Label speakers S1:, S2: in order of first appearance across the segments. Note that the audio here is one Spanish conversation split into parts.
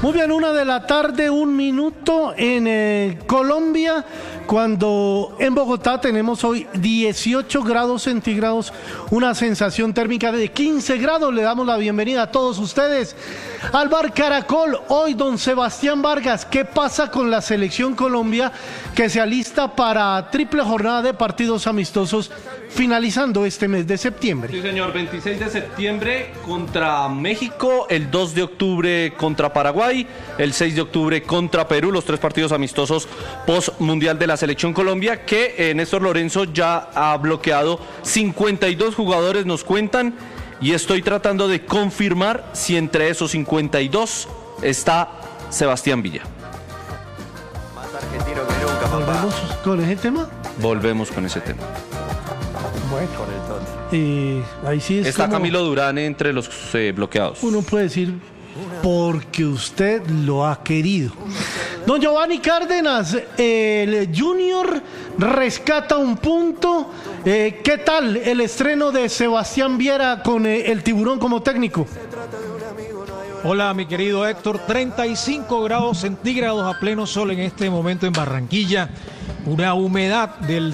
S1: Muy bien, 1:00 PM, 1 minuto en Colombia, cuando en Bogotá tenemos hoy 18 grados centígrados, una sensación térmica de 15 grados. Le damos la bienvenida a todos ustedes al Bar Caracol. Hoy, don Sebastián Vargas, ¿qué pasa con la selección Colombia que se alista para triple jornada de partidos amistosos finalizando este mes de septiembre?
S2: Sí, señor, 26 de septiembre contra México, el 2 de octubre contra Paraguay, el 6 de octubre contra Perú, los 3 partidos amistosos post-mundial de la selección Colombia, que Néstor Lorenzo ya ha bloqueado 52 jugadores, nos cuentan, y estoy tratando de confirmar si entre esos 52 está Sebastián Villa.
S3: Más argentino que nunca, papá.
S1: ¿Volvemos con ese tema?
S2: Volvemos con ese tema.
S1: Bueno,
S3: Con el Totti.
S1: ahí sí es
S2: Está
S1: como
S2: Camilo Durán entre los bloqueados.
S1: uno puede decir porque usted lo ha querido. Don Giovanni Cárdenas, el Junior rescata un punto. ¿Qué tal el estreno de Sebastián Viera con el Tiburón como técnico?
S4: Hola, mi querido Héctor. 35 grados centígrados a pleno sol en este momento en Barranquilla. Una humedad del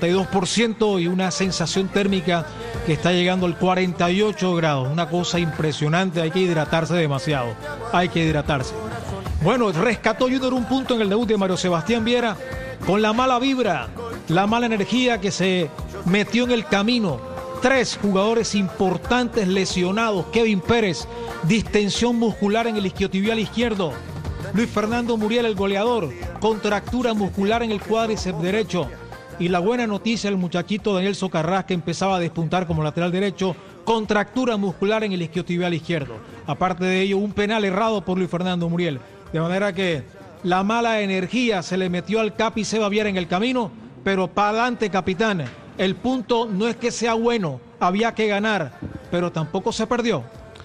S4: 62% y una sensación térmica que está llegando al 48 grados. Una cosa impresionante. Hay que hidratarse demasiado. Hay que hidratarse. Bueno, rescató Junior un punto en el debut de Mario Sebastián Viera con la mala vibra, la mala energía que se metió en el camino. 3 jugadores importantes lesionados. Kevin Pérez, distensión muscular en el isquiotibial izquierdo. Luis Fernando Muriel, el goleador, contractura muscular en el cuádriceps derecho. Y la buena noticia, el muchachito Daniel Socarrás, que empezaba a despuntar como lateral derecho, contractura muscular en el isquiotibial izquierdo. Aparte de ello, un penal errado por Luis Fernando Muriel. De manera que la mala energía se le metió al Capi Seba Viera en el camino, pero para adelante, capitán. El punto no es que sea bueno, había que ganar, pero tampoco se perdió.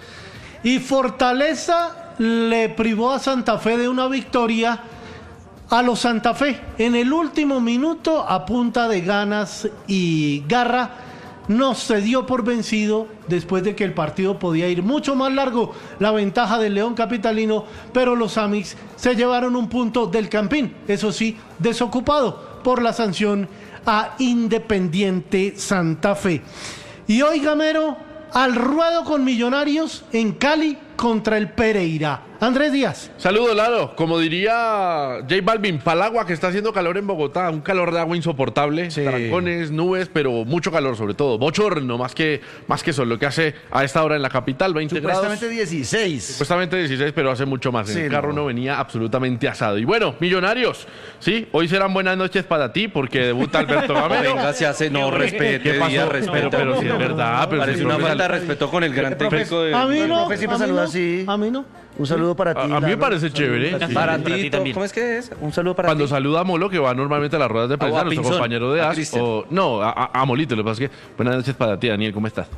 S1: Y Fortaleza le privó a Santa Fe de una victoria a los Santa Fe. En el último minuto, a punta de ganas y garra, no se dio por vencido después de que el partido podía ir mucho más largo. La ventaja del León Capitalino, pero los Amics se llevaron un punto del Campín, eso sí, desocupado por la sanción a Independiente Santa Fe. Y hoy, Gamero, al ruedo con Millonarios en Cali contra el Pereira. Andrés Díaz.
S5: Saludos, Lalo. Como diría J Balvin, palagua, que está haciendo calor en Bogotá, un calor de agua insoportable,
S1: Sí.
S5: trancones, nubes, pero mucho calor sobre todo, bochorno más que sol, lo que hace a esta hora en la capital, 20
S3: Supuestamente
S5: grados.
S3: 16.
S5: Supuestamente 16, pero hace mucho más. En
S3: Sí,
S5: el carro
S3: no.
S5: no venía absolutamente asado. Y bueno, Millonarios, sí, hoy serán buenas noches para ti porque debuta Alberto Gamero.
S2: Venga, se hace, no respete,
S5: ¿Qué pasó?
S2: Díaz, respeta.
S5: Pero sí es verdad. Pero
S2: Parece
S5: sí,
S2: una
S5: profe,
S2: falta de respeto con el gran técnico de...
S1: A mí no,
S3: profe siempre
S1: a mí
S3: saluda
S1: no,
S3: así.
S1: a mí no.
S3: Un saludo para ti.
S5: a mí me
S3: Lalo.
S5: parece chévere. Sí.
S2: Para
S6: Para ti
S2: ti,
S6: también.
S2: ¿cómo es que es? Un saludo para
S5: Cuando
S2: ti.
S5: saluda a Molo, que va normalmente a las ruedas de prensa,
S2: a
S5: nuestro
S2: Pinzón,
S5: compañero de
S2: a
S5: AS,
S2: Cristian.
S5: no, a Molito, lo que pasa es que buenas noches para ti, Daniel, ¿cómo estás?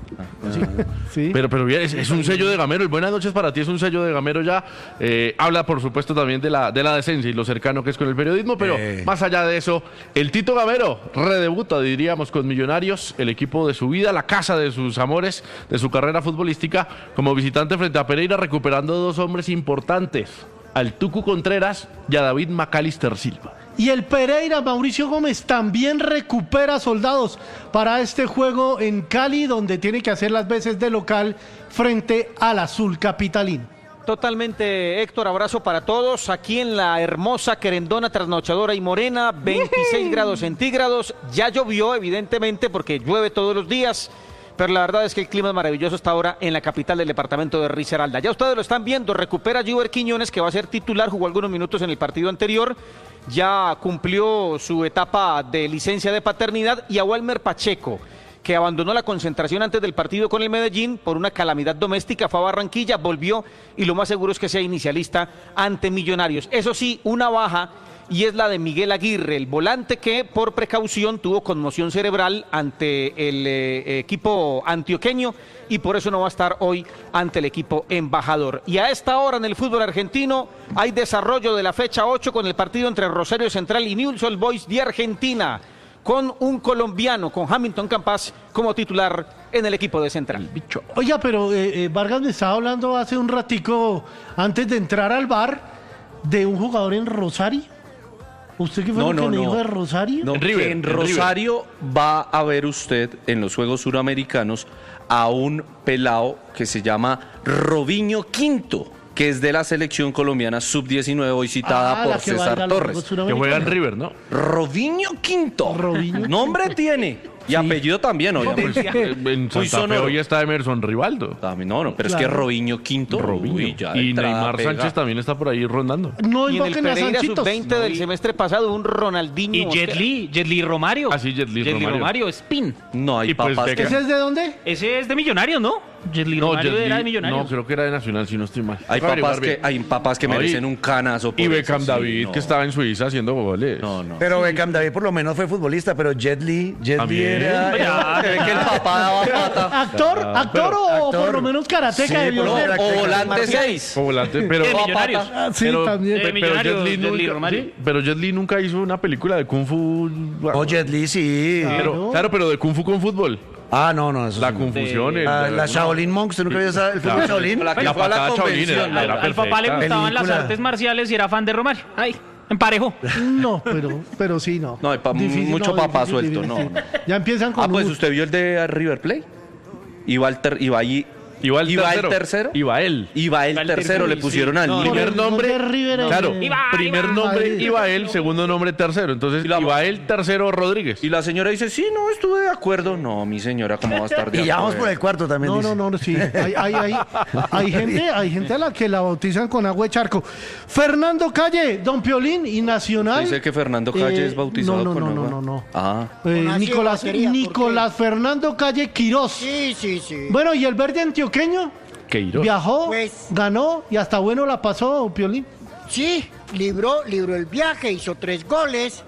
S1: Sí.
S5: Pero bien, es un sello de Gamero, el buenas noches para ti es un sello de Gamero ya. Habla, por supuesto, también de la decencia y lo cercano que es con el periodismo, pero más allá de eso, el Tito Gamero redebuta, diríamos, con Millonarios, el equipo de su vida, la casa de sus amores, de su carrera futbolística, como visitante frente a Pereira, recuperando 2 hombres importantes, al Tucu Contreras y a David Macalister Silva.
S1: Y el Pereira, Mauricio Gómez, también recupera soldados para este juego en Cali, donde tiene que hacer las veces de local frente al Azul Capitalino.
S6: Totalmente, Héctor, abrazo para todos. Aquí en la hermosa querendona, trasnochadora y morena, 26 grados centígrados. Ya llovió, evidentemente, porque llueve todos los días. Pero la verdad es que el clima es maravilloso hasta ahora en la capital del departamento de Risaralda. Ya ustedes lo están viendo, recupera Juber Quiñones, que va a ser titular, jugó algunos minutos en el partido anterior, ya cumplió su etapa de licencia de paternidad, y a Walmer Pacheco, que abandonó la concentración antes del partido con el Medellín por una calamidad doméstica, fue a Barranquilla, volvió y lo más seguro es que sea inicialista ante Millonarios. Eso sí, una baja, y es la de Miguel Aguirre, el volante que por precaución tuvo conmoción cerebral ante el equipo antioqueño y por eso no va a estar hoy ante el equipo embajador. Y a esta hora en el fútbol argentino hay desarrollo de la fecha 8 con el partido entre Rosario Central y Newell's Old Boys de Argentina, con un colombiano, con Hamilton Campas como titular en el equipo de Central.
S1: Oiga, pero Vargas me estaba hablando hace un ratico, antes de entrar al bar, de un jugador en Rosario. ¿Usted qué fue lo que me dijo de Rosario?
S2: No,
S5: En River,
S2: que en
S5: en
S2: Rosario va a ver usted en los Juegos Suramericanos a un pelao que se llama Robinho Quinto, que es de la selección colombiana sub-19, hoy citada por César Torres.
S5: Que juega en River, ¿no?
S2: Robinho Quinto.
S1: Robinho
S2: Nombre tiene. Y apellido también, obviamente.
S5: En
S2: Muy
S5: Santa Fe
S2: sonoro.
S5: hoy está Emerson Rivaldo.
S2: No, pero es
S1: Claro.
S2: que Robinho Quinto.
S5: Robinho.
S2: uy, ya de
S5: Y
S2: entrada
S5: Neymar
S2: pega.
S5: Sánchez también está por ahí rondando.
S1: No
S6: Y en el
S1: invoquen a
S6: Pereira
S1: Sanchitos.
S6: sub-20 del semestre pasado, un Ronaldinho.
S7: Y Jet Li Romario.
S5: Así, Jet Li Romario.
S7: Romario, Spin.
S2: No, hay
S5: Y pues
S2: papás que...
S5: Beckham.
S1: ¿Ese es de dónde?
S7: Ese es de Millonarios, ¿no? Jet Li Romario
S5: Jet
S7: era de
S5: Li-
S7: Millonarios.
S5: no, creo que era de Nacional, si no estoy mal.
S2: Hay
S5: Toca
S2: papás
S5: averiguar bien.
S2: hay papás que
S5: No,
S2: merecen un canazo por
S5: Y
S2: eso,
S5: Beckham
S2: sí,
S5: David,
S2: no.
S5: que estaba en Suiza haciendo goles.
S2: No.
S8: Pero Beckham David por lo menos fue futbolista, pero Jet Li
S5: También.
S8: era...
S2: Se ve que el papá daba pata.
S1: ¿Actor o
S8: actor.
S1: por lo menos karateca
S8: Sí,
S1: debió
S8: por lo
S1: ser?
S8: menos.
S2: O volante 6.
S5: Como volante, pero...
S7: De Millonarios.
S1: Ah, sí,
S5: pero,
S1: también.
S7: De Millonarios, Jet Li Romario.
S5: pero Jet Li nunca hizo una película de Kung Fu.
S8: Oh, Jet Li, sí.
S5: Claro, pero de Kung Fu con fútbol.
S8: Ah, no, eso
S5: La
S8: sí.
S5: confusión.
S8: La Shaolin Monk, ¿usted nunca vio el fútbol Shaolin?
S2: La que
S5: La
S2: fue a la
S5: patada Shaolin
S2: convención.
S5: era
S7: Al papá le
S5: perfecta.
S7: gustaban las
S8: Película.
S7: artes marciales y era fan de Romario. Ay, emparejo.
S1: No, pero sí, no.
S2: No, hay mucho papá suelto, no.
S1: Ya empiezan con
S2: Pues
S1: un-
S2: usted vio el de River Plate. Iba el
S5: Iba el
S2: tercero.
S5: tercero. Iba él.
S2: Iba el
S7: Iba el
S2: tercero, le
S7: sí.
S2: pusieron al
S1: Por
S2: niño.
S5: Primer
S1: el gol
S5: nombre.
S1: de River,
S5: Claro,
S7: Iba,
S5: primer
S7: iba.
S5: nombre
S1: Madrid.
S5: iba él, segundo nombre tercero. Entonces
S2: Y la-
S5: iba él tercero Rodríguez.
S2: Y la señora dice, sí, no, estuve de acuerdo. No, mi señora, ¿cómo va a estar de
S8: Y ya vamos
S2: acuerdo?
S8: por el cuarto también. dice.
S1: No, sí. Hay gente a la que la bautizan con agua de charco. Fernando Calle, Don Piolín y Nacional.
S2: Dice que Fernando Calle es bautizado
S1: no,
S2: con
S1: no,
S2: agua.
S1: no.
S2: Ah,
S9: Con
S1: Nicolás,
S9: ácido batería, ¿por qué?
S1: Nicolás Fernando Calle Quirós.
S9: Sí.
S1: Bueno, ¿y el verde antioqueño?
S5: Queiroz.
S1: Viajó,
S9: Pues-
S1: ganó y hasta bueno la pasó, Piolín.
S9: Sí, libró el viaje, hizo 3 goles.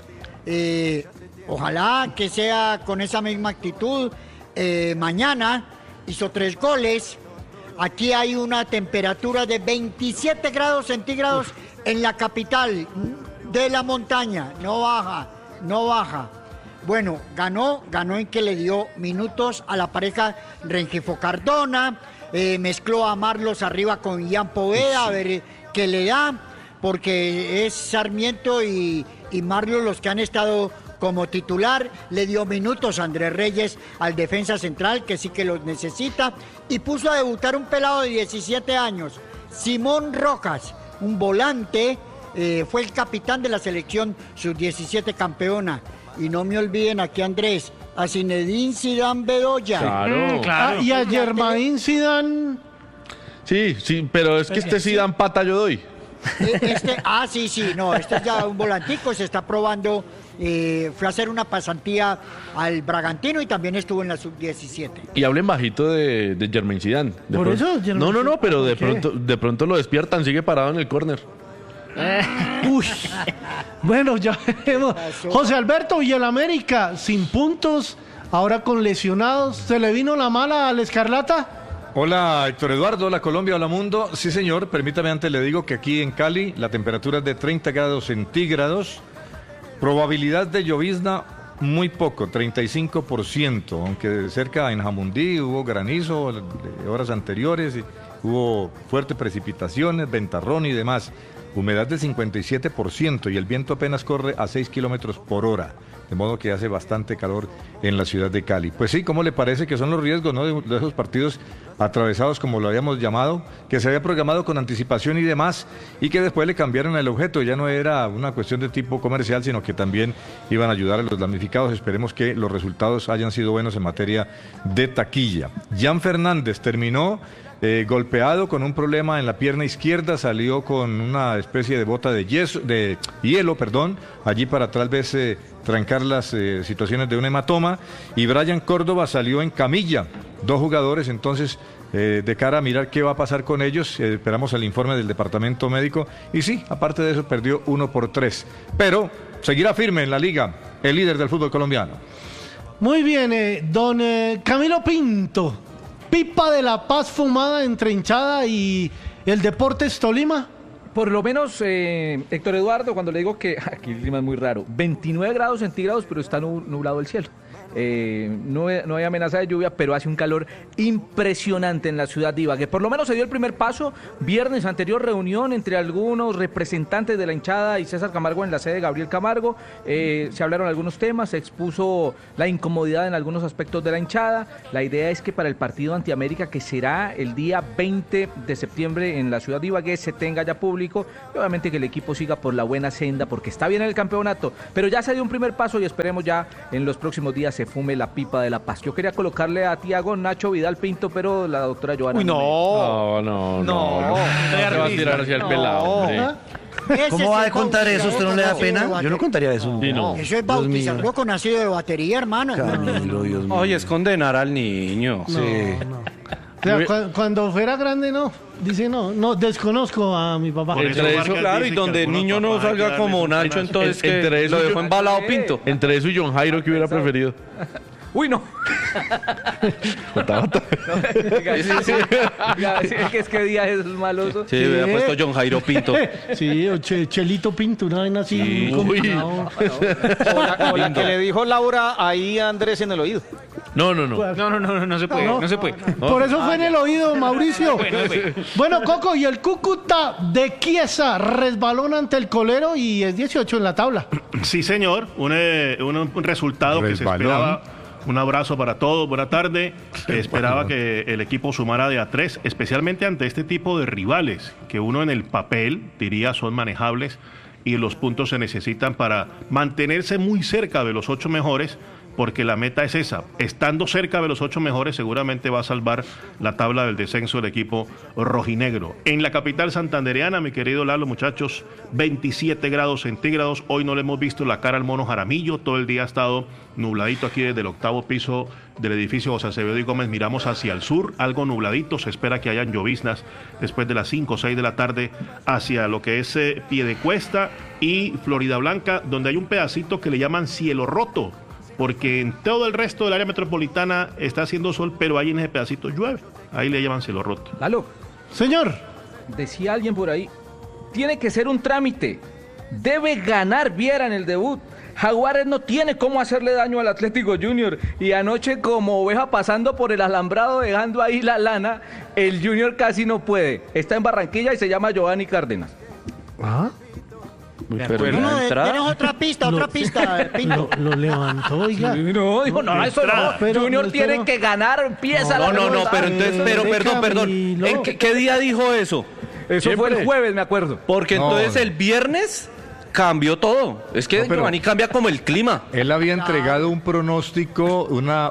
S9: Ojalá que sea con esa misma actitud. Mañana hizo 3 goles. Aquí hay una temperatura de 27 grados centígrados en la capital de la montaña. No baja. Bueno, ganó en que le dio minutos a la pareja Rengifo Cardona. Mezcló a Marlos arriba con Ian Poveda, a ver qué le da, porque es Sarmiento y Marlos los que han estado como titular. Le dio minutos a Andrés Reyes, al defensa central, que sí que los necesita, y puso a debutar un pelado de 17 años, Simón Rojas, un volante, fue el capitán de la selección sub-17 campeona. Y no me olviden aquí, Andrés, a Zinedine Zidane Bedoya.
S5: Claro.
S7: Claro.
S1: Y a Germain Zidane.
S5: Sí, pero es que este sí dan pata yo doy.
S9: Este es ya un volantico, se está probando. Fue a hacer una pasantía al Bragantino y también estuvo en la sub-17.
S5: Y hablen bajito de Germain Zidane. De
S1: Por
S5: pronto-
S1: eso, Germain
S5: No,
S1: Zidane,
S5: pero de
S1: ¿por qué?
S5: pronto lo despiertan, sigue parado en el córner.
S1: Uy. Bueno, ya vemos. José Alberto y el América sin puntos, ahora con lesionados. ¿Se le vino la mala al Escarlata?
S10: Hola Héctor Eduardo, hola Colombia, hola mundo. Sí señor, permítame antes le digo que aquí en Cali la temperatura es de 30 grados centígrados. Probabilidad de llovizna muy poco, 35%, aunque cerca en Jamundí hubo granizo de horas anteriores, y hubo fuertes precipitaciones, ventarrón y demás. Humedad del 57% y el viento apenas corre a 6 kilómetros por hora. De modo que hace bastante calor en la ciudad de Cali. Pues sí, ¿cómo le parece que son los riesgos, ¿no?, de esos partidos atravesados, como lo habíamos llamado, que se había programado con anticipación y demás, y que después le cambiaron el objeto? Ya no era una cuestión de tipo comercial, sino que también iban a ayudar a los damnificados. Esperemos que los resultados hayan sido buenos en materia de taquilla. Jan Fernández terminó golpeado con un problema en la pierna izquierda, salió con una especie de bota de hielo, allí para tal vez trancar las situaciones de un hematoma, y Brian Córdoba salió en camilla. 2 jugadores entonces de cara a mirar qué va a pasar con ellos. Esperamos el informe del departamento médico, y sí, aparte de eso perdió 1-3, pero seguirá firme en la liga, el líder del fútbol colombiano.
S1: Muy bien, don Camilo Pinto. Pipa de la Paz fumada entre hinchada y el Deportes Tolima.
S11: Por lo menos, Héctor Eduardo, cuando le digo que aquí el clima es muy raro, 29 grados centígrados, pero está nublado el cielo. no hay amenaza de lluvia, pero hace un calor impresionante en la ciudad de Ibagué. Por lo menos se dio el primer paso. Viernes anterior reunión entre algunos representantes de la hinchada y César Camargo en la sede de Gabriel Camargo. Se hablaron algunos temas, se expuso la incomodidad en algunos aspectos de la hinchada. La idea es que para el partido ante América, que será el día 20 de septiembre en la ciudad de Ibagué, se tenga ya público y obviamente que el equipo siga por la buena senda porque está bien en el campeonato, pero ya se dio un primer paso y esperemos ya en los próximos días se fume la pipa de la paz. Yo quería colocarle a Tiago Nacho Vidal Pinto, pero la doctora Joana...
S6: Uy, no.
S5: Se va a tirar hacia el pelado, hombre.
S8: ¿Cómo va a contar eso? ¿Usted no le da pena? Yo no contaría eso.
S5: Sí, no.
S9: Eso es bautizarlo con ácido de batería, hermano.
S8: Camilo, Dios mío.
S2: Oye, es condenar al niño.
S8: Sí.
S1: O sea, cuando fuera grande, no. Dice, no, desconozco a mi papá.
S5: Entre eso,
S2: Claro, y donde el niño no salga como Nacho, entonces que
S5: entre eso
S2: lo
S5: y
S2: dejó
S5: yo-
S2: embalado Pinto.
S5: Entre eso y John Jairo, que hubiera preferido.
S11: Uy, no. Es que día es maloso.
S2: Sí, hubiera puesto John Jairo Pinto.
S1: Sí, o Chelito Pinto, una vaina así.
S2: Sí.
S1: complicado.
S6: O la que le dijo Laura ahí a Andrés en el oído.
S5: No.
S7: No se puede, no se puede.
S1: Por eso fue en el oído, Mauricio.
S7: Bueno.
S1: Bueno, Coco, y el Cúcuta de Chiesa resbalón ante el Colero y es 18 en la tabla.
S12: Sí, señor, un resultado que se esperaba. Un abrazo para todos, buena tarde. Esperaba que el equipo sumara de a 3, especialmente ante este tipo de rivales, que uno en el papel diría son manejables y los puntos se necesitan para mantenerse muy cerca de los 8 mejores, porque la meta es esa. Estando cerca de los 8 mejores, seguramente va a salvar la tabla del descenso del equipo rojinegro. En la capital santandereana, mi querido Lalo, muchachos, 27 grados centígrados. Hoy no le hemos visto la cara al mono Jaramillo. Todo el día ha estado nubladito aquí desde el 8º piso del edificio José Acevedo y Gómez. Miramos hacia el sur, algo nubladito. Se espera que hayan lloviznas después de las 5 o 6 de la tarde hacia lo que es Piedecuesta y Florida Blanca, donde hay un pedacito que le llaman cielo roto, porque en todo el resto del área metropolitana está haciendo sol, pero ahí en ese pedacito llueve. Ahí le llaman cielo roto.
S11: Lalo,
S1: Señor,
S11: decía alguien por ahí, tiene que ser un trámite. Debe ganar Viera en el debut. Jaguares no tiene cómo hacerle daño al Atlético Junior. Y anoche, como oveja pasando por el alambrado, dejando ahí la lana, el Junior casi no puede. Está en Barranquilla y se llama Giovanni Cárdenas.
S2: Pero en la entrada...
S9: Tienes otra pista, Pinto.
S1: lo levantó, oiga.
S11: No, dijo, no, eso no.
S1: Pero
S11: Junior
S1: no,
S11: tiene
S1: no.
S11: que ganar, empieza la
S2: No,
S11: pelota.
S2: pero entonces, perdón. ¿En qué día dijo eso?
S11: Eso fue el jueves, me acuerdo.
S2: Porque entonces el viernes cambió todo. Es que
S10: pero-
S2: Giovanni cambia como el clima.
S10: Él había entregado un pronóstico,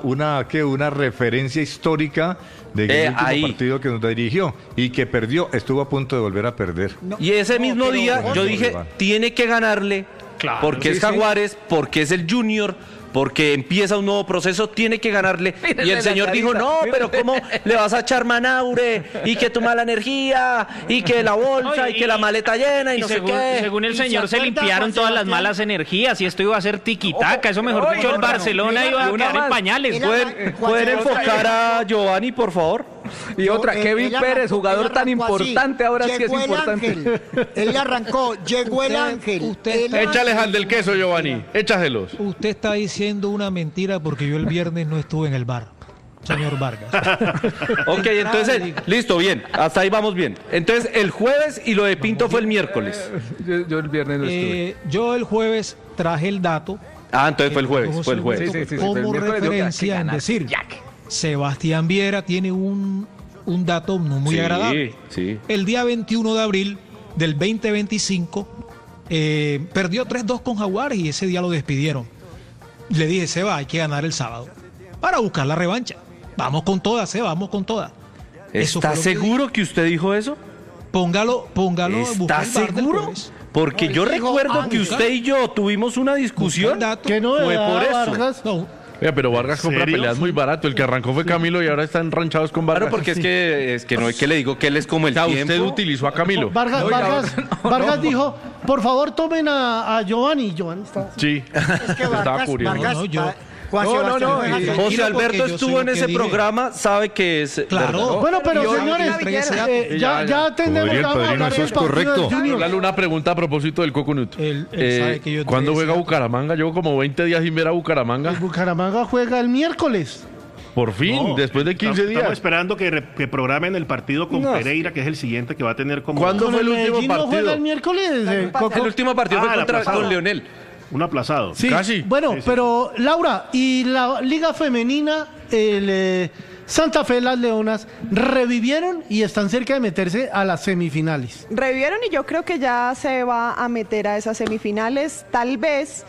S10: una referencia histórica del último
S2: ahí.
S10: partido que nos dirigió y que perdió, estuvo a punto de volver a perder.
S2: Y ese mismo
S9: pero-
S2: día yo dije,
S10: Iván.
S2: tiene que ganarle, porque es Jaguares, porque es el Junior, porque empieza un nuevo proceso, tiene que ganarle.
S11: Mírale
S2: Y el
S11: la
S2: señor
S11: carita,
S2: dijo, no,
S11: mírale.
S2: pero ¿cómo le vas a echar Manaure? Y que tu mala energía, y que la bolsa, y que la maleta llena, y no sé
S7: según,
S2: qué.
S7: según el
S9: ¿Y
S7: señor
S9: se
S7: se
S9: acuerda,
S7: limpiaron
S9: Juan
S7: todas las
S9: Sebastián?
S7: malas energías y esto iba a ser tiquitaca. Eso mejor
S11: Ojo,
S7: dicho, el
S11: otra,
S7: Barcelona
S11: mira,
S7: iba a
S11: y una
S7: quedar en
S11: más.
S7: pañales.
S9: Mira,
S2: ¿Pueden
S9: Juan
S2: enfocar a Giovanni, por favor?
S11: Y otra,
S9: Él
S11: Kevin
S9: arrancó-
S11: Pérez, jugador
S9: él
S11: tan
S9: arrancó así.
S11: importante, ahora sí es
S9: Llegó el
S11: importante.
S9: ángel. Él arrancó, llegó el ángel. El
S5: Échales
S9: ángel.
S5: al del queso, Giovanni. Échaselos.
S4: Usted está diciendo una mentira porque yo el viernes no estuve en el bar, señor Vargas.
S2: Ok, entonces, listo, bien. Hasta ahí vamos bien. Entonces, el jueves y lo de Pinto fue el miércoles.
S11: Yo el viernes no estuve.
S4: Yo el jueves traje el dato
S2: Ah, entonces fue el jueves, fue el jueves.
S11: Sí,
S4: como
S11: el miércoles digo que hay que
S4: referencia en
S11: ganar.
S4: decir, Sebastián Viera tiene un dato no muy agradable.
S2: Sí.
S4: El día 21 de abril del 2025 perdió 3-2 con Jaguares y ese día lo despidieron. Le dije, Seba, hay que ganar el sábado para buscar la revancha. Vamos con todas, Seba, vamos con todas. Eso fue
S2: ¿Está
S4: lo que
S2: seguro que usted dijo eso?
S4: Póngalo, busca
S2: ¿Está
S4: el bar del
S2: seguro?
S4: jueves.
S2: Porque yo recuerdo que usted y yo tuvimos una discusión.
S1: ¿Qué no
S2: Fue por eso.
S1: Vargas?
S4: No,
S5: Oiga, pero Vargas compra
S12: ¿Serio?
S5: peleas muy barato. El que arrancó fue Camilo y ahora están ranchados con Vargas.
S2: Claro, porque es que no es que le digo que él es como el
S5: O sea,
S2: tiempo.
S5: usted utilizó a Camilo.
S1: Vargas,
S11: Oiga,
S1: Vargas dijo, por favor tomen a Giovanni. Giovanni está...
S5: Sí.
S9: Es que
S5: Estaba
S9: Vargas,
S5: curioso.
S9: Vargas,
S4: No, yo-
S9: Juan Sebastián.
S2: José Alberto estuvo en ese programa, sabe que es
S1: Claro.
S2: verdad.
S1: Bueno, pero señores, ya tendremos que hablar del partido del Junior.
S5: Darle una pregunta a propósito del Coconut.
S4: Él sabe que yo
S5: ¿Cuándo
S4: te
S5: juega
S4: decía-
S5: Bucaramanga? Llevo como 20 días sin ver a Bucaramanga.
S1: Bucaramanga juega el miércoles.
S5: Por fin,
S12: No,
S5: después de 15 días.
S12: Estamos esperando que programen el partido con
S5: No.
S12: Pereira, que es el siguiente que va a tener como...
S5: ¿Cuándo fue el último
S1: Medellín no juega
S5: partido?
S1: el miércoles.
S2: El último partido fue
S12: el
S2: contra
S12: aplazado.
S2: con Leonel.
S12: Un aplazado.
S1: Sí,
S5: Casi.
S1: bueno,
S12: Sí, sí.
S1: pero Laura, y la Liga Femenina, Santa Fe, las Leonas, revivieron y están cerca de meterse a las semifinales.
S13: Revivieron y yo creo que ya se va a meter a esas semifinales, tal vez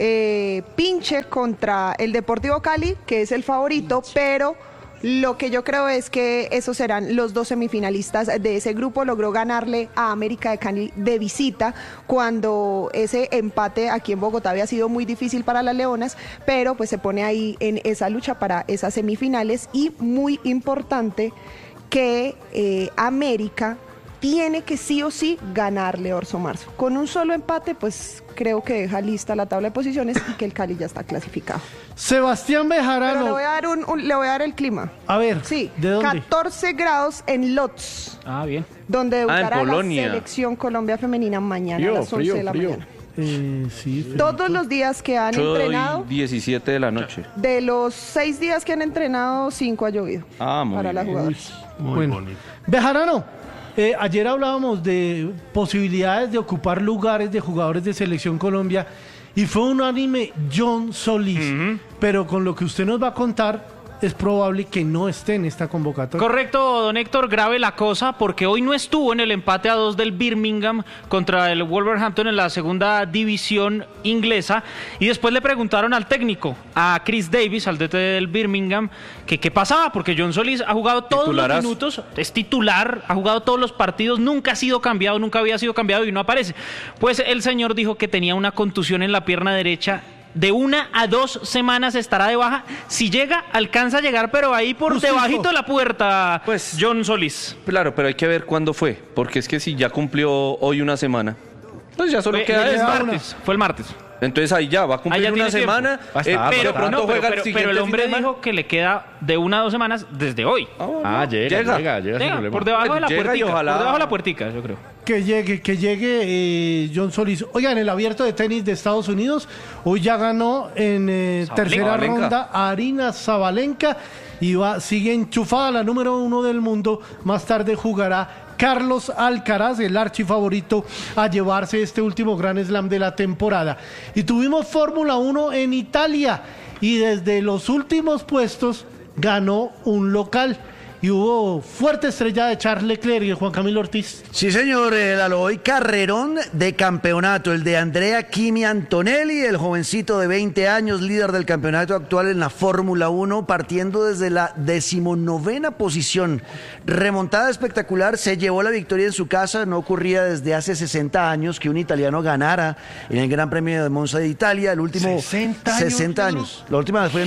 S13: pinche contra el Deportivo Cali, que es el favorito, pero lo que yo creo es que esos serán los dos semifinalistas de ese grupo. Logró ganarle a América de Cali de visita cuando ese empate aquí en Bogotá había sido muy difícil para las Leonas, pero pues se pone ahí en esa lucha para esas semifinales y muy importante que América tiene que sí o sí ganarle Orso Marzo. Con un solo empate, pues creo que deja lista la tabla de posiciones y que el Cali ya está clasificado.
S1: Sebastián
S13: Pero
S1: Bejarano.
S13: le voy a dar le voy a dar el clima.
S1: A ver,
S13: Sí,
S1: ¿de dónde?
S13: 14 grados en Lodz,
S7: Ah, bien.
S13: donde debutará la
S2: Polonia.
S13: selección Colombia femenina mañana a las 11 de la mañana.
S1: Sí,
S13: Todos los días que han
S2: 8
S13: entrenado,
S2: y 17 de la noche.
S13: de los 6 días que han entrenado, 5 ha llovido
S2: Ah, muy
S13: para las
S2: bien.
S13: jugadoras.
S12: Muy
S1: Bueno.
S12: bonito.
S1: Bejarano, ayer hablábamos de posibilidades de ocupar lugares de jugadores de Selección Colombia y fue unánime John Solís, pero con lo que usted nos va a contar es probable que no esté en esta convocatoria.
S7: Correcto, don Héctor, grave la cosa porque hoy no estuvo en el empate a 2 del Birmingham contra el Wolverhampton en la segunda división inglesa y después le preguntaron al técnico, a Chris Davis, al DT del Birmingham, que qué pasaba porque John Solís ha jugado todos
S2: Titularazo.
S7: los minutos, es titular, ha jugado todos los partidos, nunca ha sido cambiado, nunca había sido cambiado y no aparece. Pues el señor dijo que tenía una contusión en la pierna derecha. De 1 a 2 semanas estará de baja. Si llega, alcanza a llegar, pero ahí por
S1: Justico.
S7: debajito de la puerta,
S2: Pues-
S7: John Solís.
S2: Claro, pero hay que ver cuándo fue, porque es que si ya cumplió hoy una semana, pues ya solo
S7: Fue
S2: queda
S7: el
S2: esta.
S7: martes, fue el martes.
S2: Entonces ahí ya va a
S7: Ah,
S2: cumplir
S7: ya
S2: una
S7: tiene tiempo.
S2: semana, pero
S7: Pero,
S2: pronto
S7: no,
S2: juega el
S7: pero
S2: siguiente
S7: el hombre
S2: fin de semana.
S7: dijo que le queda de 1 a 2 semanas desde hoy.
S5: Llega sin
S7: Llega,
S5: problema.
S7: por debajo de la
S2: Llega y
S7: puertica,
S2: ojalá-
S7: por debajo de la puertica, yo creo.
S1: Que llegue John Solís. Oigan, el abierto de tenis de Estados Unidos, hoy ya ganó en tercera
S2: Sabalenka.
S1: ronda Arina Sabalenka y sigue enchufada la número 1 del mundo. Más tarde jugará Carlos Alcaraz, el archifavorito a llevarse este último Grand Slam de la temporada. Y tuvimos Fórmula 1 en Italia y desde los últimos puestos ganó un local. Y hubo fuerte estrella de Charles Leclerc y de Juan Camilo Ortiz.
S8: Sí, señor, Lalo, hoy carrerón de campeonato, el de Andrea Kimi Antonelli, el jovencito de 20 años, líder del campeonato actual en la Fórmula 1, partiendo desde la 19ª posición. Remontada espectacular, se llevó la victoria en su casa, no ocurría desde hace 60 años que un italiano ganara en el Gran Premio de Monza de Italia, el último 60 años. La última vez fue en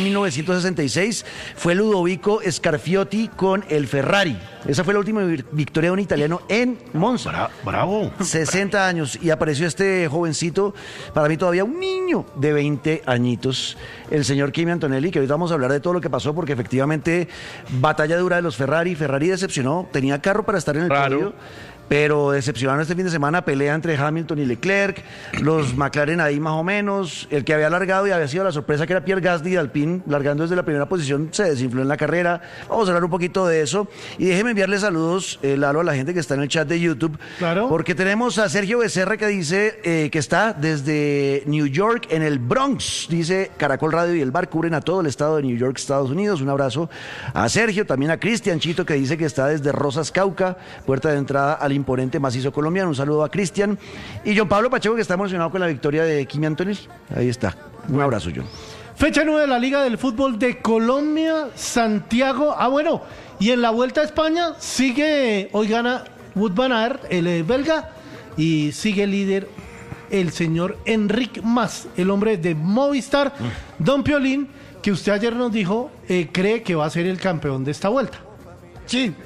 S8: 1966, fue Ludovico Scarfiotti con el Ferrari. Esa fue la última victoria de un italiano en Monza.
S12: Bravo.
S8: 60 años y apareció este jovencito, para mí todavía un niño de 20 añitos, el señor Kimi Antonelli, que ahorita vamos a hablar de todo lo que pasó porque efectivamente batalla dura de los Ferrari decepcionó, tenía carro para estar en el podio, pero decepcionaron este fin de semana, pelea entre Hamilton y Leclerc, los McLaren ahí más o menos, el que había largado y había sido la sorpresa que era Pierre Gasly de Alpine, largando desde la primera posición, se desinfló en la carrera. Vamos a hablar un poquito de eso y déjeme enviarle saludos, Lalo, a la gente que está en el chat de YouTube, porque tenemos a Sergio Becerra que dice que está desde New York, en el Bronx, dice Caracol Radio y el bar cubren a todo el estado de New York, Estados Unidos. Un abrazo a Sergio, también a Cristian Chito que dice que está desde Rosas Cauca, puerta de entrada al imponente macizo colombiano. Un saludo a Cristian y John Pablo Pacheco, que está emocionado con la victoria de Kimi Antonelli. Ahí está, un abrazo, John.
S1: Fecha 9 de la Liga del Fútbol de Colombia, Santiago. Bueno, y en la Vuelta a España sigue, hoy gana Wout van Aert, el belga, y sigue líder el señor Enric Mas, el hombre de Movistar, Don Piolín, que usted ayer nos dijo, cree que va a ser el campeón de esta vuelta.
S9: Sí,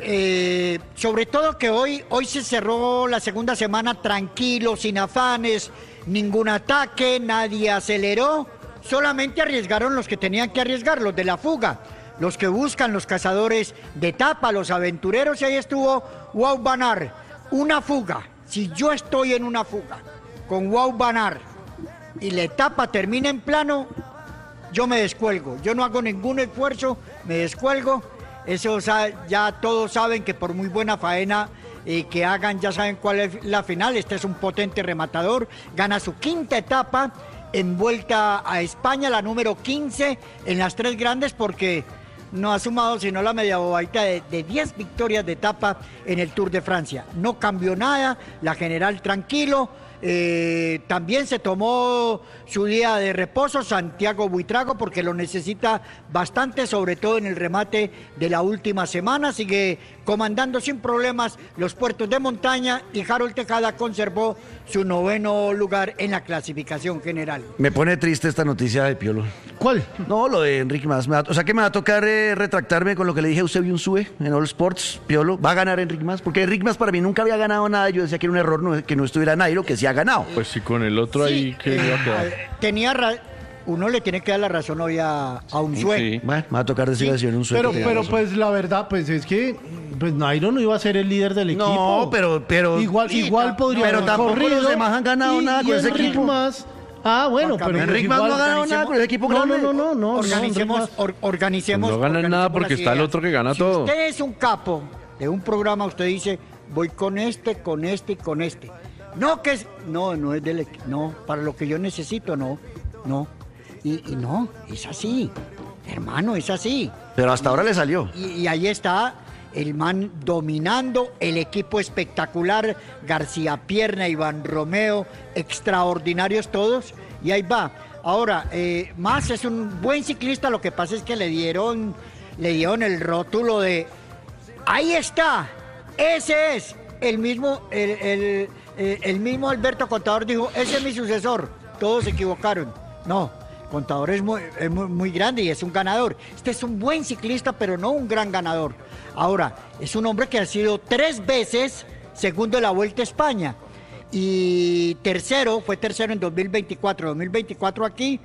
S9: sobre todo que hoy se cerró la segunda semana tranquilo, sin afanes, ningún ataque, nadie aceleró. solamente arriesgaron los que tenían que arriesgar, los de la fuga, los que buscan, los cazadores de etapa, los aventureros, y ahí estuvo Wout van Aert, una fuga. Si yo estoy en una fuga con Wout van Aert y la etapa termina en plano, yo me descuelgo, yo no hago ningún esfuerzo, me descuelgo. Eso ya todos saben que por muy buena faena que hagan, ya saben cuál es la final. Este es un potente rematador, gana su quinta etapa en Vuelta a España, la número 15 en las tres grandes, porque no ha sumado sino la media bobadita de 10 victorias de etapa en el Tour de Francia. No cambió nada, la general tranquilo. También se tomó su día de reposo Santiago Buitrago, porque lo necesita bastante, sobre todo en el remate de la última semana. Sigue comandando sin problemas los puertos de montaña, y Harold Tejada conservó su 9º lugar en la clasificación general.
S8: Me pone triste esta noticia de Piolo.
S1: ¿Cuál?
S8: No, lo de Enrique Mas. O sea que me va a tocar retractarme con lo que le dije a Eusebio Unzúe en All Sports. Piolo, ¿va a ganar Enrique Mas? Porque Enrique Mas para mí nunca había ganado nada. Yo decía que era un error que no estuviera Nairo, que sí ha ganado.
S5: Pues sí, con el otro
S9: Sí,
S5: ahí que iba a quedar.
S9: Uno le tiene que dar la razón hoy a Unzúe.
S5: Sí.
S8: Bueno, me va a tocar decir así en Unzúe.
S1: Pero pues la verdad, pues es que pues Nairo no iba a ser el líder del equipo.
S8: No, pero
S1: igual podría
S8: pero
S1: haber
S8: tampoco
S1: corrido,
S8: los demás han ganado nada con ese
S1: Enrique
S8: equipo.
S1: Mas, bueno, pero pues
S8: Enrique Mas no ha ganado nada con el equipo grande.
S1: No.
S9: Organicemos.
S5: No ganan nada porque
S9: las
S5: está el
S9: ideas.
S5: otro que gana
S9: Si
S5: todo.
S9: usted es un capo de un programa, usted dice, voy con este y con este. No, que es. No es del equipo. No, para lo que yo necesito, no. Y no, es así. Hermano, es así.
S8: Pero hasta ahora le salió.
S9: Y ahí está el man dominando, el equipo espectacular, García Pierna, Iván Romeo, extraordinarios todos, y ahí va. Ahora, Mas es un buen ciclista, lo que pasa es que le dieron el rótulo de, ahí está, ese es, el mismo Alberto Contador dijo, ese es mi sucesor, todos se equivocaron. No, Contador es muy grande y es un ganador. Este es un buen ciclista, pero no un gran ganador. Ahora, es un hombre que ha sido 3 veces segundo de la Vuelta a España. Y fue tercero en 2024. 2024 aquí,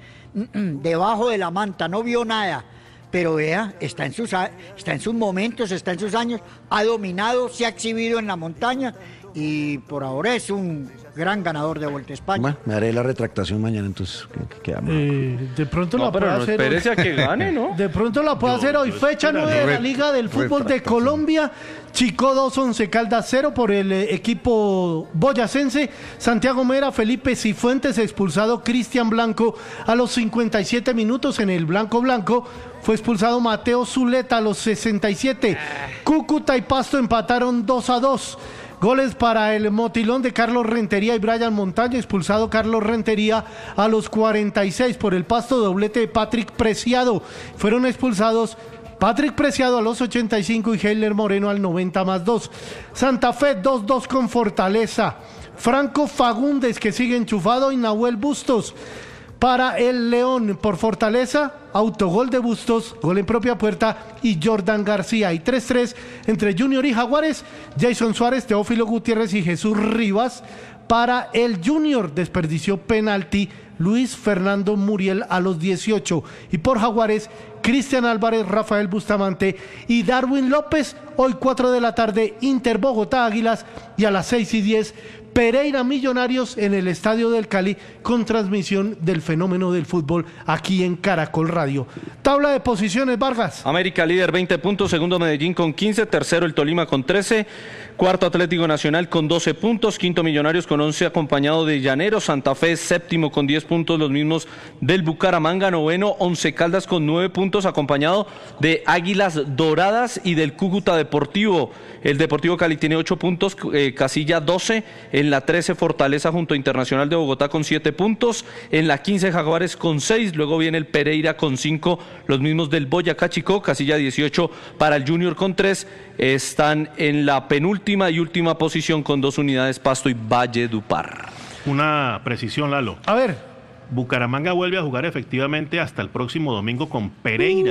S9: debajo de la manta, no vio nada. Pero vea, está en sus momentos, está en sus años, ha dominado, se ha exhibido en la montaña y por ahora es un gran ganador de Vuelta a España.
S8: Bueno, me haré la retractación mañana, entonces quedamos.
S1: De pronto
S2: No,
S1: la
S2: pero
S1: puede
S2: no
S1: hacer
S2: espérese
S1: hoy.
S2: a que gane, ¿no?
S1: De pronto la puede hacer hoy. Fecha 9 de la Liga del Fútbol de Colombia. Chico 2, Once Caldas 0 por el equipo boyacense. Santiago Mera, Felipe Cifuentes, expulsado Cristian Blanco a los 57 minutos en el Blanco. Fue expulsado Mateo Zuleta a los 67. Cúcuta y Pasto empataron 2-2. Goles para el Motilón de Carlos Rentería y Brian Montaño, expulsado Carlos Rentería a los 46 por el Pasto, doblete de Patrick Preciado. Fueron expulsados Patrick Preciado a los 85 y Heiler Moreno al 90+2. Santa Fe 2-2 con Fortaleza. Franco Fagundes, que sigue enchufado, y Nahuel Bustos. Para el León por Fortaleza, autogol de Bustos, gol en propia puerta, y Jordan García. Y 3-3 entre Junior y Jaguares, Jason Suárez, Teófilo Gutiérrez y Jesús Rivas. Para el Junior desperdició penalti Luis Fernando Muriel a los 18. Y por Jaguares, Cristian Álvarez, Rafael Bustamante y Darwin López. Hoy 4 de la tarde, Inter Bogotá Águilas, y a las 6:10 Pereira Millonarios en el Estadio del Cali, con transmisión del fenómeno del fútbol aquí en Caracol Radio. Tabla de posiciones, Vargas.
S2: América líder 20 puntos, segundo Medellín con 15, tercero el Tolima con 13, cuarto Atlético Nacional con 12 puntos, quinto Millonarios con 11 acompañado de Llaneros, Santa Fe séptimo con 10 puntos, los mismos del Bucaramanga, noveno Once Caldas con 9 puntos acompañado de Águilas Doradas y del Cúcuta Deportivo. El Deportivo Cali tiene 8 puntos, casilla 12, en la 13 Fortaleza junto a Internacional de Bogotá con 7 puntos, en la 15 Jaguares con 6, luego viene el Pereira con 5, los mismos del Boyacá Chicó, casilla 18 para el Junior con 3, están en la penúltima y última posición con 2 unidades Pasto y Valledupar.
S12: Una precisión, Lalo.
S1: A ver.
S12: Bucaramanga vuelve a jugar efectivamente hasta el próximo domingo con Pereira.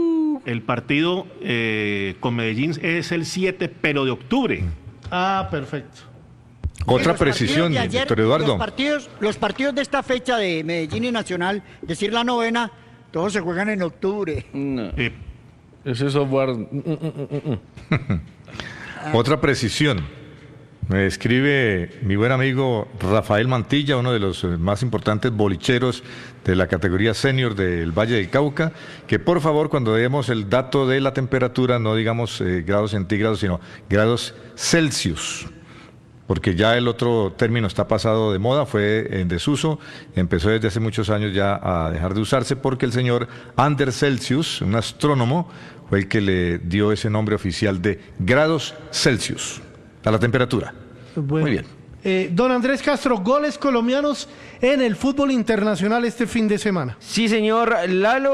S12: El partido con Medellín es el 7, pero de octubre.
S1: Ah, perfecto.
S10: Otra
S9: Los
S10: partición,
S9: partidos de ayer,
S10: doctor Eduardo.
S9: Los partidos de esta fecha de Medellín y Nacional, decir la novena, todos se juegan en octubre.
S5: Ese software.
S10: Otra precisión. Me escribe mi buen amigo Rafael Mantilla, uno de los más importantes bolicheros de la categoría senior del Valle del Cauca, que por favor cuando demos el dato de la temperatura no digamos grados centígrados, sino grados Celsius. Porque ya el otro término está pasado de moda, fue en desuso, empezó desde hace muchos años ya a dejar de usarse porque el señor Anders Celsius, un astrónomo, fue el que le dio ese nombre oficial de grados Celsius a la temperatura.
S1: Bueno.
S10: Muy bien.
S1: Don Andrés Castro, goles colombianos en el fútbol internacional este fin de semana.
S6: Sí, señor Lalo.